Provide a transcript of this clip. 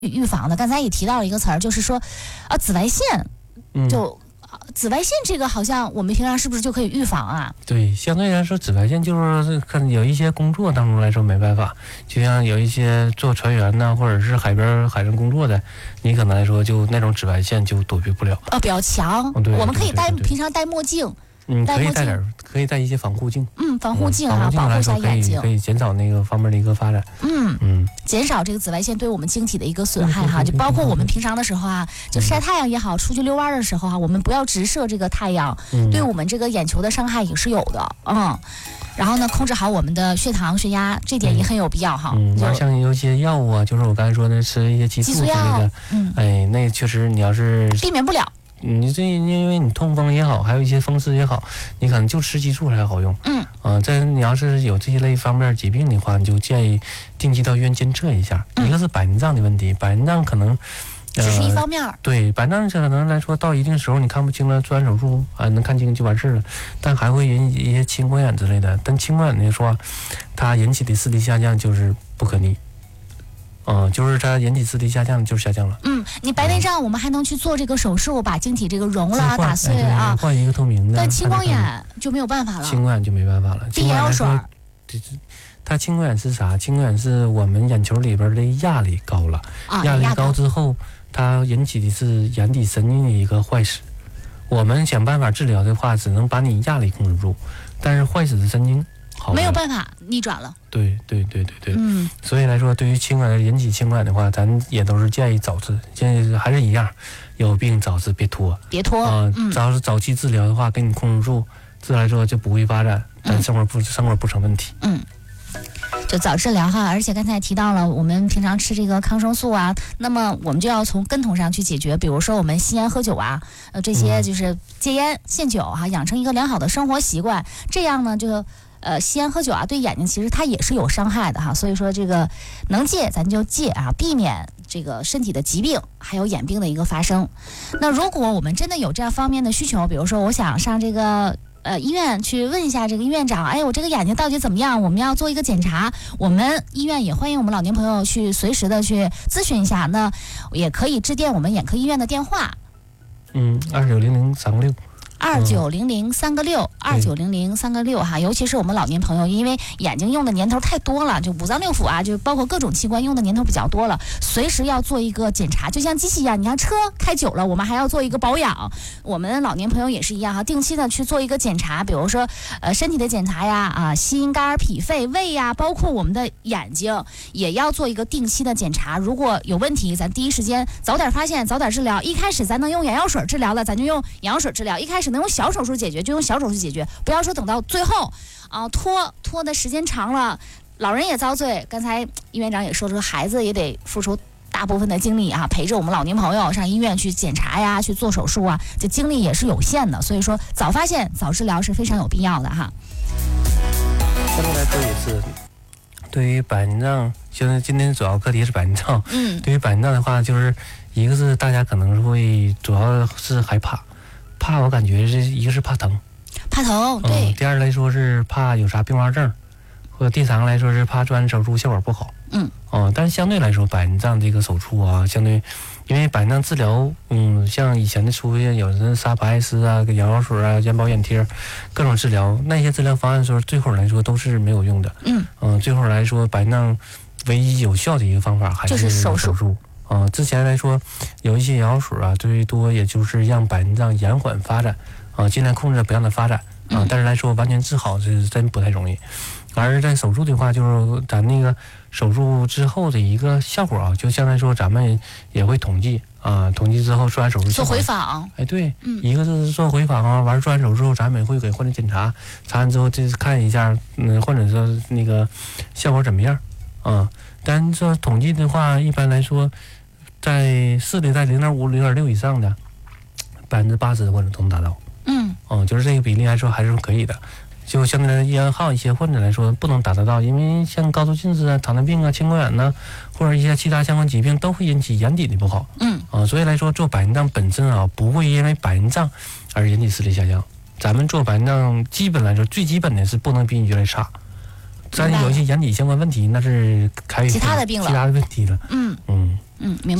预防的？刚才也提到了一个词儿，就是说，紫外线，紫外线这个好像我们平常是不是就可以预防啊？ 对，相对来说，紫外线就是可能有一些工作当中来说没办法，就像有一些做船员呐，或者是海上工作的，你可能来说就那种紫外线就躲避不了。 比较强。 对， 我们可以平常戴墨镜。 可以戴一些防护镜。 防护镜啊，保护一下眼睛， 可以减少那个方面的一个发展。 减少这个紫外线对我们晶体的一个损害哈，就包括我们平常的时候啊，就晒太阳也好，出去遛弯的时候啊，我们不要直射这个太阳，对我们这个眼球的伤害也是有的。然后呢，控制好我们的血糖、血压，这点也很有必要哈。 像有一些药物啊，就是我刚才说的吃一些激素之类的，那确实你要是避免不了。 你这因为你痛风也好，还有一些风湿也好，你可能就吃激素才好用。这你要是有这些类方面疾病的话，你就建议定期到医院监测一下。一个是白内障的问题，白内障可能只是一方面。 对，白内障可能来说到一定时候你看不清了，做完手术能看清就完事了，但还会引起一些青光眼之类的。但青光眼来说，它引起的视力下降就是不可逆。就是它引起视力下降就是下降了。 你白内障我们还能去做这个手术，把晶体这个溶了打碎啊， 换一个透明的。 但青光眼就没有办法了。 青光眼就没办法了。 滴眼药水。 它青光眼是啥？青光眼是我们眼球里边的压力高了，压力高之后，它引起的是眼底神经的一个坏死。我们想办法治疗的话，只能把你压力控制住，但是坏死的神经没有办法逆转了。 对。所以来说，对于引起青光眼的话，咱也都是建议早治，建议还是一样，有病早治，别拖。要是早期治疗的话，给你控制住，自然来说就不会发展，但生活不成问题。 就早治疗哈，而且刚才提到了，我们平常吃这个抗生素啊，那么我们就要从根头上去解决，比如说我们吸烟喝酒啊，这些就是戒烟限酒哈，养成一个良好的生活习惯，这样呢就。吸烟喝酒啊，对眼睛其实它也是有伤害的哈，所以说这个能戒咱就戒啊，避免这个身体的疾病还有眼病的一个发生。那如果我们真的有这样方面的需求，比如说我想上这个医院去问一下这个医院长，我这个眼睛到底怎么样？我们要做一个检查，我们医院也欢迎我们老年朋友去随时的去咨询一下，那也可以致电我们眼科医院的电话 2900-336。 2900-336哈，尤其是我们老年朋友，因为眼睛用的年头太多了，就五脏六腑啊，就包括各种器官用的年头比较多了，随时要做一个检查，就像机器一样，你看车开久了，我们还要做一个保养，我们老年朋友也是一样哈，定期的去做一个检查，比如说身体的检查呀，心肝脾肺胃呀，包括我们的眼睛也要做一个定期的检查，如果有问题，咱第一时间早点发现，早点治疗。一开始咱能用眼药水治疗的，咱就用眼药水治疗；一开始能用小手术解决就用小手术解决，不要说等到最后拖的时间长了，老人也遭罪。刚才医院长也说了，孩子也得付出大部分的精力啊，陪着我们老年朋友上医院去检查呀，去做手术啊，这精力也是有限的，所以说早发现早治疗是非常有必要的哈。 相对来说也是，对于白内障，现在今天主要课题是白内障。对于白内障的话，就是一个是大家可能会主要是害怕，我感觉是一个是怕疼，对。第二来说是怕有啥并发症，或者第三个来说是怕做完手术效果不好。但是相对来说，白内障这个手术啊，相对因为白内障治疗，像以前的出现有人沙普艾斯啊、眼药水啊、眼保眼贴，各种治疗，那些治疗方案说最后来说都是没有用的。最后来说，白内障唯一有效的一个方法还是手术。之前来说有一些眼药水啊，最多也就是让白内障延缓发展尽量控制不让它发展但是来说完全治好是真不太容易。而在手术的话，就是咱那个手术之后的一个效果啊，就相当于说咱们也会统计统计之后做完手术做回访。 对，一个是做回访完做完手术咱们也会给患者检查，查完之后就是看一下或者说那个效果怎么样但是统计的话，一般来说在视力在0.5、0.6以上的80%的患者都能达到。就是这个比例来说还是可以的。就相对来说，还有一些患者来说不能达得到，因为像高度近视啊、糖尿病啊、青光眼呐，或者一些其他相关疾病都会引起眼底的不好。所以来说做白内障本身不会因为白内障而引起视力下降。咱们做白内障基本来说最基本的是不能比你越来越差， 再有一些眼底相关问题，那是其他的病了， 其他的问题了。 明白。